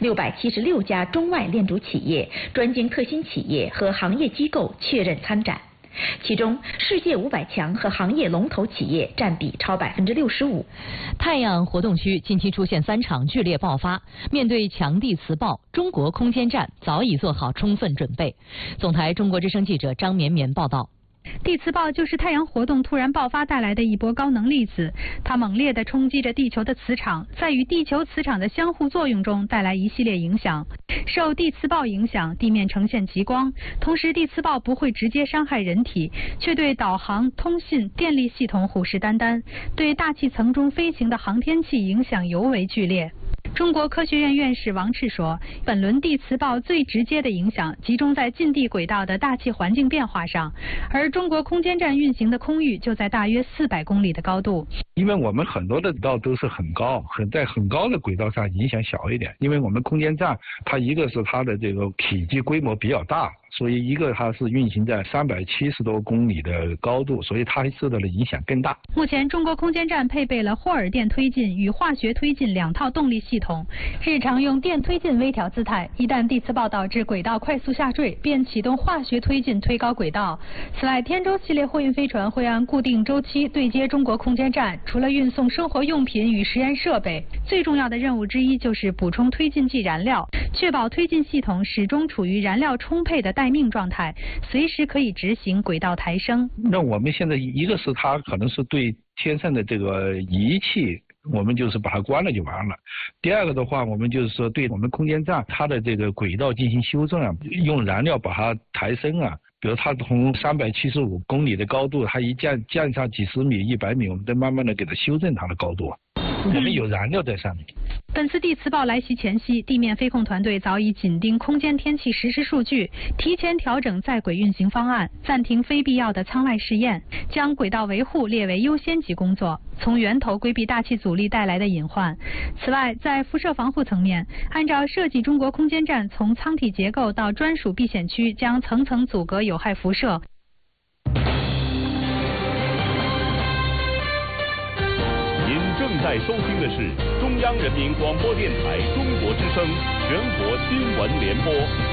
676家中外链主企业、专精特新企业和行业机构确认参展。其中，世界500强和行业龙头企业占比超65%。 太阳活动区近期出现3场剧烈爆发，面对强地磁暴，中国空间站早已做好充分准备。总台中国之声记者张绵绵报道。 地磁暴就是太阳活动突然爆发带来的一波高能粒子，它猛烈地冲击着地球的磁场，在与地球磁场的相互作用中带来一系列影响。受地磁暴影响，地面呈现极光，同时地磁暴不会直接伤害人体，却对导航、通信、电力系统虎视眈眈，对大气层中飞行的航天器影响尤为剧烈。中国科学院院士王赤说，本轮地磁暴最直接的影响集中在近地轨道的大气环境变化上，而中国空间站运行的空域就在大约400公里的高度。 因为我们很多的轨道都是很高，在很高的轨道上影响小一点，因为我们空间站它一个是它的这个体积规模比较大，所以一个它是运行在370多公里的高度，所以它受到的影响更大。 目前中国空间站配备了霍尔电推进与化学推进2套动力系统，日常用电推进微调姿态，一旦地磁暴导致轨道快速下坠，便启动化学推进推高轨道。此外，天舟系列货运飞船会按固定周期对接中国空间站，除了运送生活用品与实验设备，最重要的任务之一就是补充推进剂燃料，确保推进系统始终处于燃料充沛的待命状态，随时可以执行轨道抬升。 那我们现在一个是它可能是对天上的这个仪器，我们就是把它关了就完了。第二个的话，我们就是说对我们空间站它的这个轨道进行修正啊，用燃料把它抬升啊。比如它从375公里的高度，它一降上几十米、100米，我们再慢慢的给它修正它的高度。我们有燃料在上面。 本次地磁暴来袭前夕，地面飞控团队早已紧盯空间天气实时数据，提前调整在轨运行方案，暂停非必要的舱外试验，将轨道维护列为优先级工作，从源头规避大气阻力带来的隐患。此外，在辐射防护层面，按照设计，中国空间站从舱体结构到专属避险区将层层阻隔有害辐射。 正在收听的是中央人民广播电台中国之声全国新闻联播。